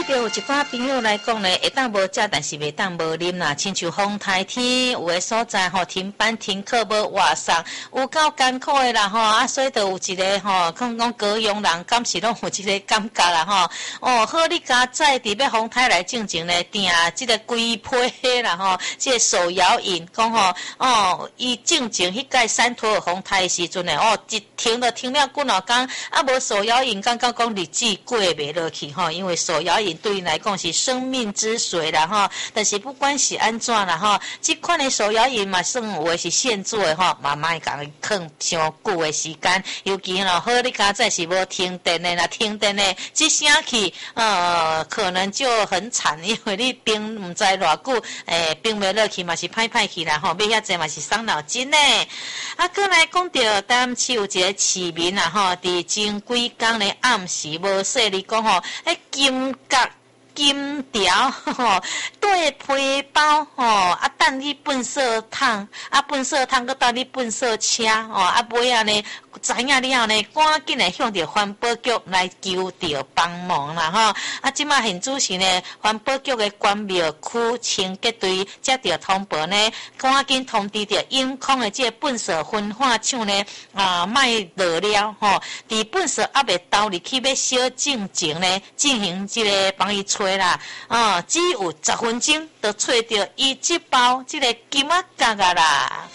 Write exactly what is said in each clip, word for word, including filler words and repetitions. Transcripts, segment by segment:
着有一寡朋友来讲呢，会当无食，但是袂当无啉啦。亲像风台天，有诶所在吼，停班停课无活送，有够艰苦诶啦吼。啊，所以就有一个吼，讲讲高雄人，敢是拢有一个感觉啦吼。哦，好，你家在伫要风台来进前呢，订即个规批啦吼，即个手摇饮讲吼，哦，伊进前迄届三托风台时阵呢，哦，一停就停了几落工，啊，无手摇饮，感觉讲日子过袂落去吼，因为手摇饮对因来讲是生命之水啦吼。但是不管是安怎啦吼，即款的手摇饮嘛，算有诶是现做诶吼，嘛莫甲伊放伤久诶时间，尤其咯，好你家在是无停电诶啦，停电诶，即声去呃，可能就很惨，因为你冰毋知偌久，诶，冰袂落去嘛是歹歹去啦吼，买遐济嘛是伤脑筋呢。啊，过来讲到淡市有一个市民啊吼，伫前几工咧暗时无说你讲吼，迄金角。金条吼，对皮包吼，啊等你粪扫桶，啊粪扫桶搁等你粪扫车吼，啊尾啊呢，知影了后呢，赶紧来向着环保局来求着帮忙啦吼。啊，即马现主是呢，环保局的关庙区清洁队接到通报呢，赶紧通知着永康的这个粪扫分化厂呢，啊卖落了吼，伫粪扫还未倒入去要小进前呢，进行这个帮伊吹。啦，哦，只有十分钟就找到伊这包这个金仔角啊啦。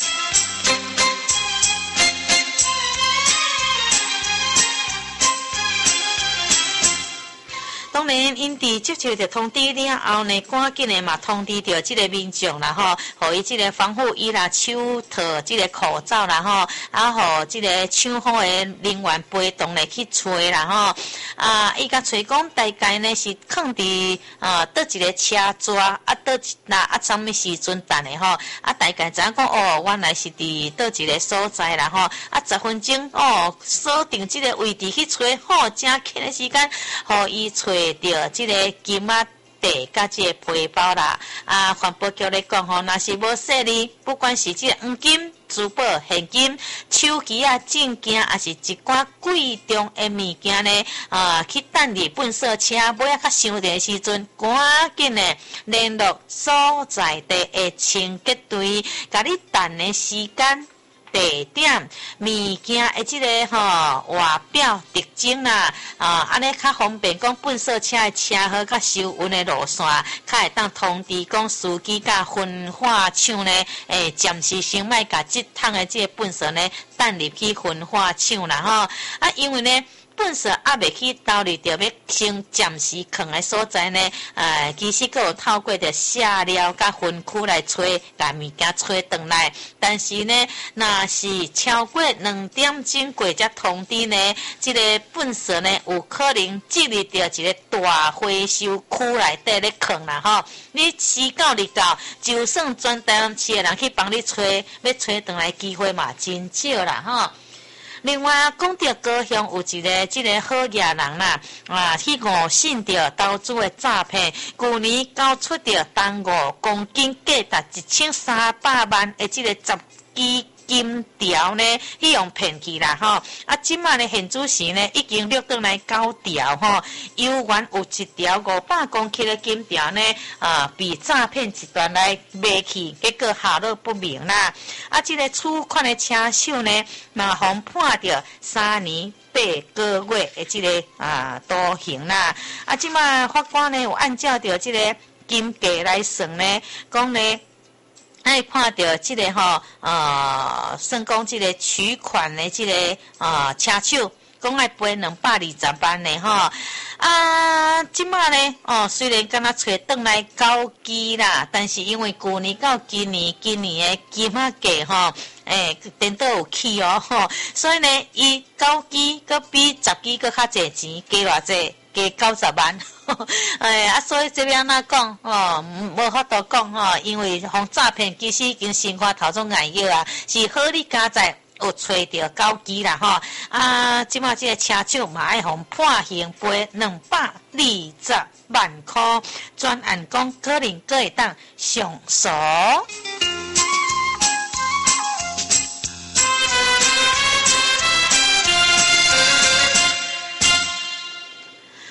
当然，因伫接受着通知了后呢，赶紧的嘛通知着即个民众啦吼，互伊即个防护衣啦、手套、即个口罩啦吼，啊，互即个抢护的人员陪同来去找啦吼。啊，伊甲找讲大概呢是放伫啊倒一个车抓啊倒那啊什么时阵等的吼，啊大概知影讲哦，原来是伫倒一个所在啦吼，啊十分钟哦锁定即个位置去找，好正紧的时间，互伊找。着即个金仔地甲即个皮包啦，啊，环保局咧讲吼，若是无说哩，不管是即个黄金、珠宝、现金、手机啊、证件，还是一寡贵重的物件呢，啊，去等入粪扫车，尾啊较伤电的时阵，赶紧的联络所在地的清洁队，甲你等的时间。地点、物件的即个吼外表特征啦，啊，安尼较方便讲粪扫车的车号甲收运的路线，较会当通知讲司机甲分化厂呢，诶，暂时先莫甲即趟的即个粪扫呢，等入去分化厂啦吼，啊，因为呢。粪扫还未去倒入着要先暂时放的所在呢，呃，其实佫有透过着下料甲分区来吹，把物件吹转来。但是呢，若是超过两点钟过才通知呢，这个粪扫呢有可能进入着一个大回收区内底咧放啦吼。你时到日到，就算全台湾市的人去帮你吹，要吹转来机会嘛真少啦吼。另外，讲到高雄有一个即个好野人啦，啊，去误信着投资的诈骗，去年交出着当五公斤价值一千三百万的即个十支金条呢，去用骗去啦吼。啊，即卖呢现主时呢已经录倒来九条吼，有原有一条五百公斤的金条呢，啊，被诈骗集团来卖去，结果下落不明啦。啊，即、这个处款的车手呢，嘛互判着三年八个月的即、这个啊徒刑啦。啊，即卖法官呢有按照着即个金价来算呢，讲呢。爱看到这个吼，呃，算讲这个取款的这个呃车手，讲爱赔两百二十万的吼。啊，即马呢，哦，虽然敢若找转来九支啦，但是因为去年到今年，今年的金仔价吼，诶，颠倒有起哦吼，所以呢，伊九支佮比十支佮较侪钱，加偌济？加九十万，哎啊，所以这边哪讲哦，无法度讲吼，因为互诈骗其实已经先看头种眼药啊，是好你家在有找到九支啦吼，啊，即马即个车手嘛爱互判刑赔两百二十万块，专案讲可能可会当上诉。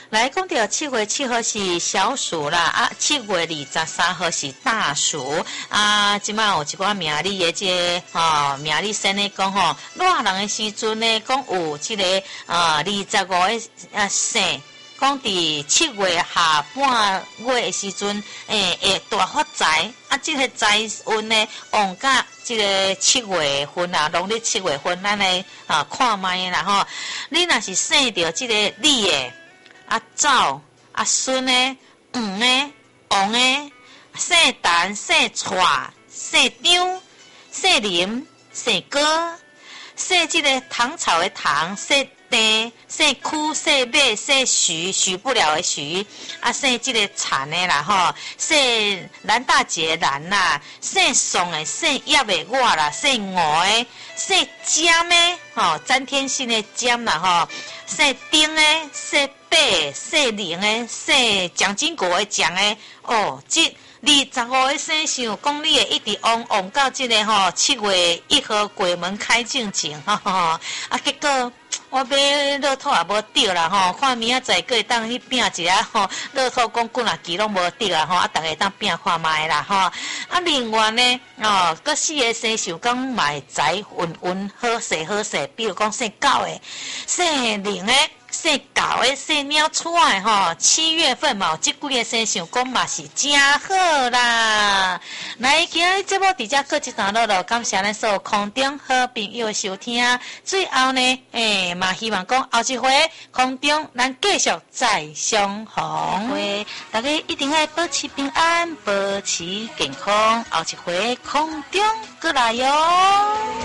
来讲到七月七号是小暑啦，啊，七月二十三号是大暑啊。即摆有一寡名理的即个吼名理先咧讲吼，热人的时阵呢，讲有即、这个啊二十五个啊生。讲伫七月下半月的时阵，诶、欸，会大发财啊！即、这个财运呢，旺甲即个七月份啊，农历七月份，咱来啊看卖啦吼。你若是生着即个李的啊灶啊孙的黄的黄的，姓陈姓蔡姓张姓林姓哥，姓即个唐朝的唐姓。地姓区姓马姓徐徐不了的徐啊，姓即个田的啦吼，姓蓝大姐蓝啦，姓宋的姓叶的我啦，姓吴的姓尖的吼，詹天信的尖啦吼，姓丁的姓白姓林的姓蒋经国的蒋的哦，即二十五个生肖，讲你会一直旺旺到即个吼七月一号鬼门开正前吼吼，啊结果。我买乐透也无得啦吼，看明仔载个会当去拼一下吼，乐透讲几若期拢无得啦吼，啊，逐个当拼看卖啦吼。啊，另外呢，哦，搁四个生肖讲买财运运好势好势，比如讲姓狗的、姓灵的、姓狗的、姓鸟鼠的吼，七月份嘛，即几个生肖讲嘛是真好啦。来，今日节目伫遮过一段落咯，感谢咱所有空中好朋友的收听。最后呢，诶、欸，嘛希望讲后一回空中咱继续再相逢。会大家一定要保持平安，保持健康。后一回空中过来哟。